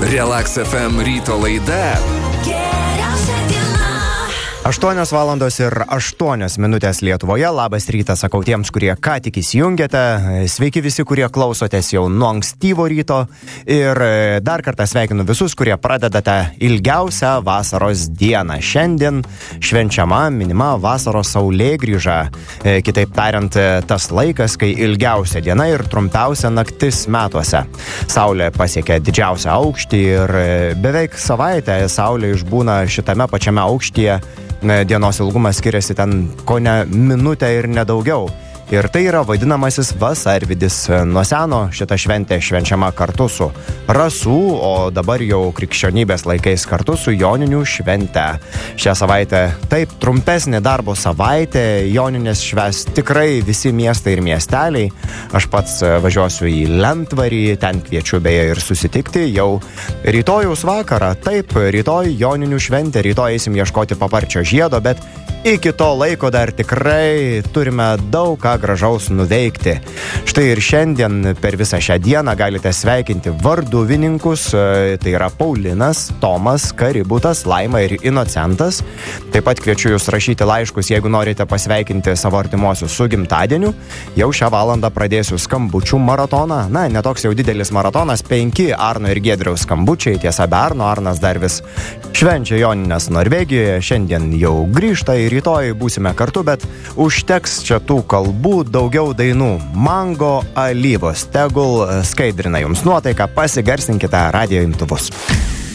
Relax FM ryto laida. 8 valandos ir 8 minutės Lietuvoje. Labas rytas, sakau tiems, kurie ką tik įsijungėte. Sveiki visi, kurie klausotės jau nuo ankstyvo ryto. Ir dar kartą sveikinu visus, kurie pradedate ilgiausią vasaros dieną. Šiandien švenčiama, minima vasaros saulėgrįža. Kitaip tariant, tas laikas, kai ilgiausia diena ir trumpiausia naktis metuose. Saulė pasiekia didžiausią aukštį ir beveik savaitę saulė išbūna šitame pačiame aukštyje. Dienos ilgumas skiriasi ten kone minutę ir nedaugiau. Ir tai yra vadinamasis vasarvidis. Nuo seno šita šventė švenčiama kartu su rasų, o dabar jau krikščionybės laikais kartu su joninių švente. Šią savaitę taip trumpesnė darbo savaitė, joninės švęs tikrai visi miestai ir miesteliai. Aš pats važiuosiu į Lentvarį, ten kviečiu beje ir susitikti jau rytojaus vakarą. Taip, rytoj joninių šventė, rytoj eisim ieškoti paparčio žiedo, bet iki to laiko dar tikrai turime daug ką gražaus nuveikti. Štai ir šiandien per visą šią dieną galite sveikinti varduvininkus, tai yra Paulinas, Tomas, Kaributas, Laima ir Inocentas. Taip pat kviečiu jūs rašyti laiškus, jeigu norite pasveikinti savo artimuosius su gimtadieniu. Jau šią valandą pradėsiu skambučių maratoną. Na, netoks jau didelis maratonas, 5 Arno ir Giedriaus skambučiai. Tiesa, be Arnas dar vis švenčia jonines Norvegijoje. Šiandien jau grįžta ir rytoj būsime kartu, bet užteks čia tų kalbų, daugiau dainų. Mango alyvos tegul skaidrina jums nuotaiką, pasigarsinkite radijo imtuvus.